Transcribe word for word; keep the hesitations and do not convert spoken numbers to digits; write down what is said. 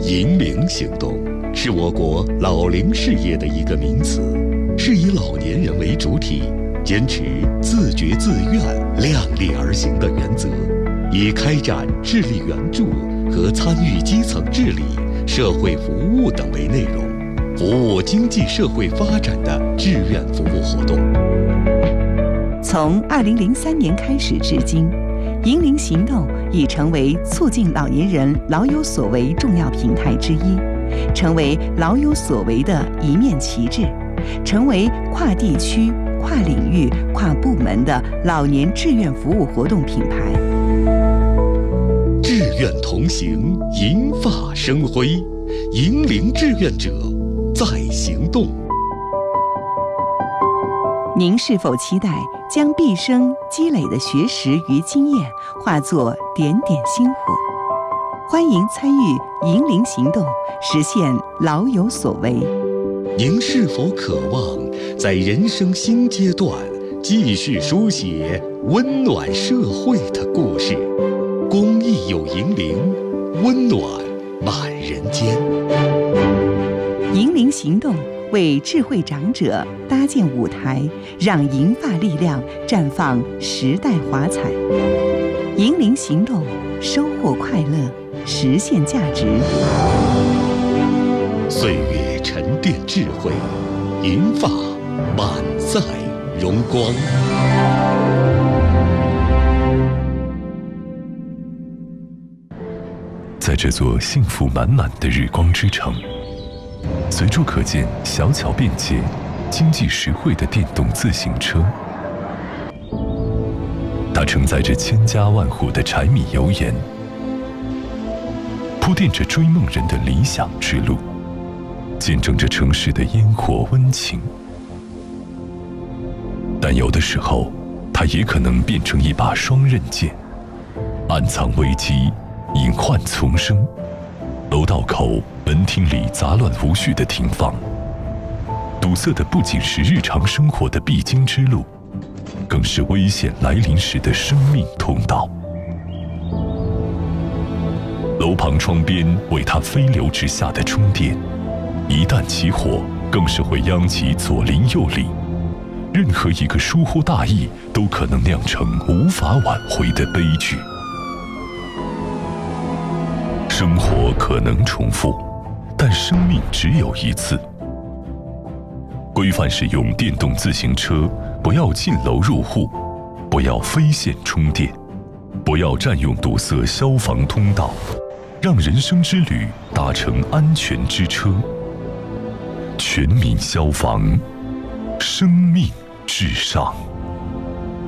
银龄行动是我国老龄事业的一个名词，是以老年人为主体，坚持自觉自愿、量力而行的原则，以开展智力援助和参与基层治理、社会服务等为内容，服务经济社会发展的志愿服务活动。 从二零零三年开始至今，银龄行动已成为促进老年人老有所为重要平台之一，成为老有所为的一面旗帜，成为跨地区、跨领域、跨部门的老年志愿服务活动品牌。 志愿同行，银发生辉，银龄志愿者在行动。 您是否期待将毕生积累的学识与经验化作点点星火？欢迎参与银龄行动，实现老有所为。 您是否渴望在人生新阶段继续书写温暖社会的故事？公益有银龄，温暖满人间。 银龄行动为智慧长者搭建舞台，让银发力量绽放时代华彩。银龄行动，收获快乐，实现价值。 岁月沉淀智慧，银发满载荣光。 在这座幸福满满的日光之城，随处可见小巧便捷、经济实惠的电动自行车。它承载着千家万户的柴米油盐，铺垫着追梦人的理想之路，见证着城市的烟火温情。但有的时候，它也可能变成一把双刃剑，暗藏危机，隐患丛生。楼道口、门厅里杂乱无序的停放，堵塞的不仅是日常生活的必经之路，更是危险来临时的生命通道。楼旁窗边为它飞流直下的充电，一旦起火，更是会殃及左邻右里。任何一个疏忽大意，都可能酿成无法挽回的悲剧。生活可能重复，但生命只有一次。规范使用电动自行车，不要进楼入户，不要飞线充电，不要占用堵塞消防通道，让人生之旅搭乘安全之车。全民消防，生命至上。